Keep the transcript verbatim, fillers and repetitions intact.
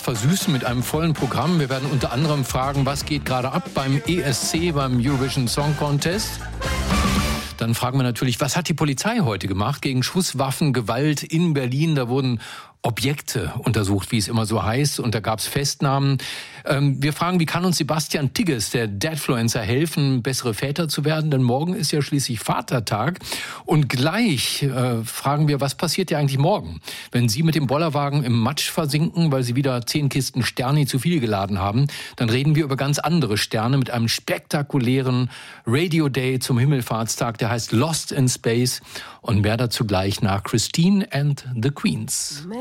versüßen mit einem vollen Programm. Wir werden unter anderem fragen, was geht gerade ab beim E S C, beim Eurovision Song Contest. Dann fragen wir natürlich, was hat die Polizei heute gemacht gegen Schusswaffengewalt in Berlin? Da wurden Objekte untersucht, wie es immer so heißt, und da gab es Festnahmen. Ähm, wir fragen, wie kann uns Sebastian Tigges, der Dadfluencer, helfen, bessere Väter zu werden? Denn morgen ist ja schließlich Vatertag. Und gleich äh, fragen wir, was passiert ja eigentlich morgen, wenn Sie mit dem Bollerwagen im Matsch versinken, weil Sie wieder zehn Kisten Sterni zu viel geladen haben? Dann reden wir über ganz andere Sterne mit einem spektakulären Radio Day zum Himmelfahrtstag, der heißt Lost in Space. Und mehr dazu gleich nach Christine and the Queens.